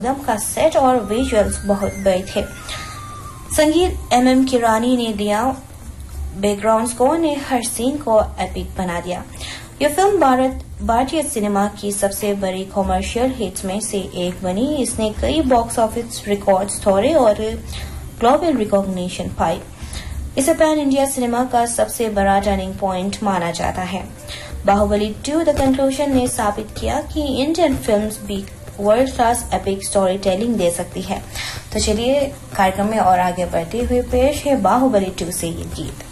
Film का set और visuals बहुत बड़े थे। संगीत MM किरानी ने दिया, बैकग्राउंड स्कोर ने हर सीन को एपिक बना दिया। यह फिल्म भारतीय सिनेमा की सबसे बड़ी कॉमर्शियल हिट्स में से एक बनी। इसने कई बॉक्स ऑफिस रिकॉर्ड्स तोड़े और ग्लोबल रिकॉग्निशन पाई। इसे पैन इंडिया सिनेमा का सबसे बड़ा टर्निंग पॉइंट माना जाता है। बाहुबली 2 द कंक्लूजन ने साबित किया कि इंडियन फिल्म्स भी world class epic story telling दे सकती है। तो चलिए कार्यक्रम में और आगे बढ़ते हुए पेश है बाहुबली 2 से ये गीत।